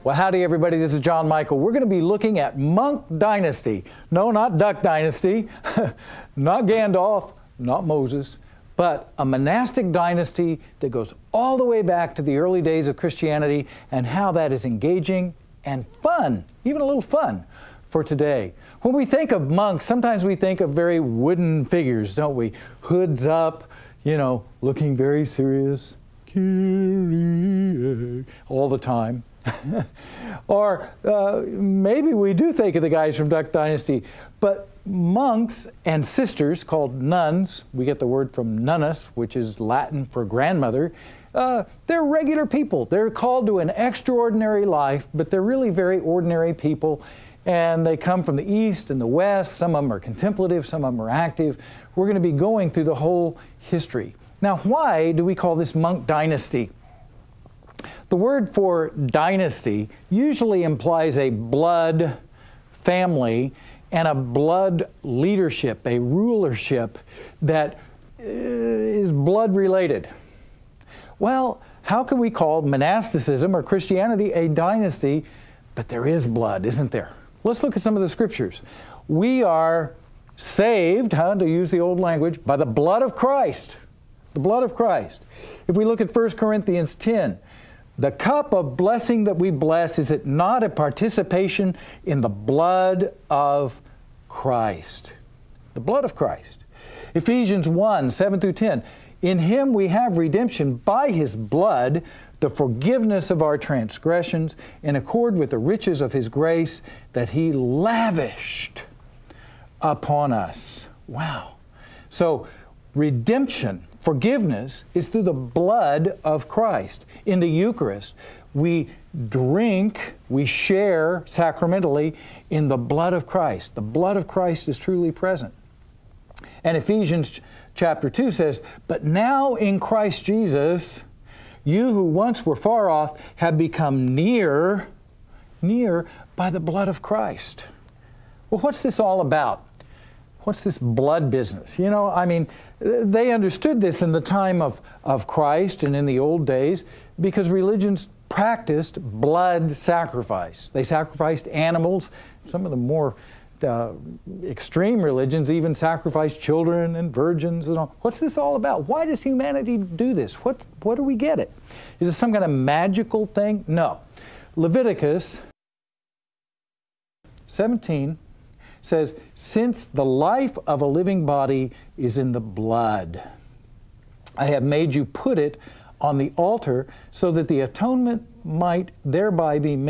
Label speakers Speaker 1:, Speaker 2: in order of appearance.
Speaker 1: Well, howdy everybody, this is John Michael. We're going to be looking at Monk Dynasty. No, not Duck Dynasty, not Gandalf, not Moses, but a monastic dynasty that goes all the way back to the early days of Christianity and how that is engaging and fun, even a little fun for today. When we think of monks, sometimes we think of very wooden figures, don't we? Hoods up, you know, looking very serious, Kyrie, all the time. Or maybe we do think of the guys from Duck Dynasty, but monks and sisters called nuns, we get the word from nunnas, which is Latin for grandmother, they're regular people. They're called to an extraordinary life, but they're really very ordinary people, and they come from the East and the West. Some of them are contemplative, some of them are active. We're going to be going through the whole history. Now, why do we call this Monk Dynasty? The word for dynasty usually implies a blood family and a blood leadership, a rulership that is blood related. Well, how can we call monasticism or Christianity a dynasty? But there is blood, isn't there? Let's look at some of the scriptures. We are saved, to use the old language, by the blood of Christ. The blood of Christ. If we look at 1 Corinthians 10, the cup of blessing that we bless, is it not a participation in the blood of Christ? The blood of Christ. Ephesians 1, 7 through 10. In Him we have redemption by His blood, the forgiveness of our transgressions, in accord with the riches of His grace that He lavished upon us. Wow. So, redemption, forgiveness, is through the blood of Christ. In the Eucharist, we drink, we share sacramentally in the blood of Christ. The blood of Christ is truly present. And Ephesians chapter 2 says, "But now in Christ Jesus, you who once were far off have become near by the blood of Christ." Well, what's this all about? What's this blood business? You know, I mean, they understood this in the time of Christ and in the old days because religions practiced blood sacrifice. They sacrificed animals. Some of the more extreme religions even sacrificed children and virgins and all. What's this all about? Why does humanity do this? What do we get it? Is it some kind of magical thing? No. Leviticus 17 says, "Since the life of a living body is in the blood, I have made you put it on the altar so that the atonement might thereby be made